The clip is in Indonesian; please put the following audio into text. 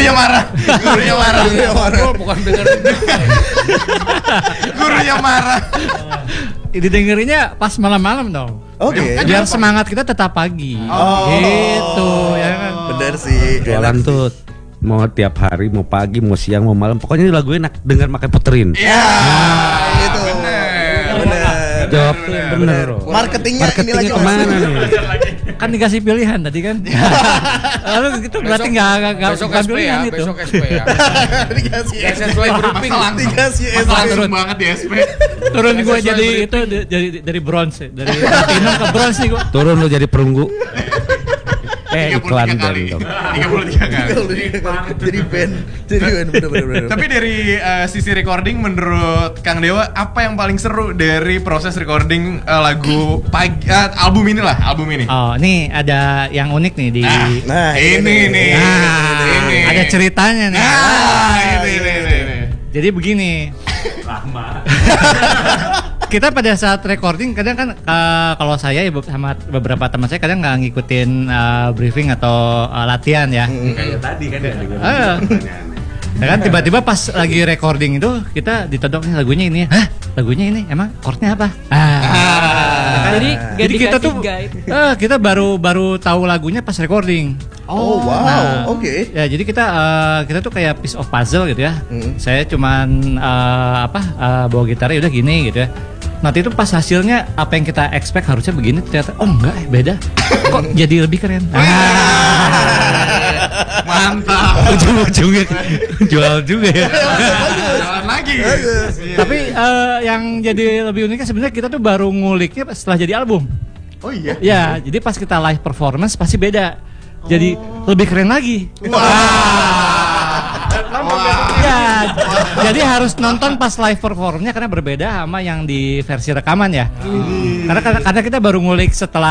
Gurunya marah. Oh, bukan dengerin. Gurunya marah. Didengerinnya pas malam-malam dong. Oke. Biar semangat kita tetap pagi. Gitu ya kan. Bener sih. Jualan tuh mau tiap hari, mau pagi, mau siang, mau malam. Pokoknya lagu enak, dengar makai puterin. Iya. Itu. Bener. Jawab tuh yang bener. Marketingnya ini lagi kemana nih? Kan dikasih pilihan tadi kan. Lalu gitu berarti nggak Besok bukan SP pilihan ya, itu. besok SP ya. Dikasih Gak sesuai briefing. Dikasih SP. Langsung banget di SP. Turun Nggak gue sesuai jadi briefing. itu dari bronze ya. Dari platinum ke bronze nih gue. Turun lu jadi perunggu. Iklan 33 kali. dong. 33 kali. Jadi band. Bener. Tapi dari sisi recording menurut Kang Dewa apa yang paling seru dari proses recording lagu album ini lah, album ini? Oh, nih ada yang unik nih di. Nah, ini nih. Ini. Ada ceritanya nih. Ini. Jadi begini. Kita pada saat recording kadang kan kalau saya ya sama beberapa teman saya kadang nggak ngikutin briefing atau latihan ya. Kayak tadi kan Ya kan tiba-tiba pas lagi recording itu kita ditodong lagunya ini ya. Hah? Lagunya ini emang chordnya apa? Jadi kita tuh kita baru tahu lagunya pas recording. Oh wow, oke. Ya jadi kita tuh kayak piece of puzzle gitu ya. Saya cuman bawa gitarnya udah gini gitu ya. Nanti itu pas hasilnya apa yang kita expect harusnya begini ternyata enggak beda. Kok jadi lebih keren. Mantap. Ujung-ujungnya jual juga ya. Jalan lagi. Tapi yang jadi lebih uniknya sebenarnya kita tuh baru nguliknya setelah jadi album. Oh iya. Ya, jadi pas kita live performance pasti beda. Jadi lebih keren lagi. Ya, jadi harus nonton pas live performnya karena berbeda sama yang di versi rekaman ya. Karena kita baru ngulik setelah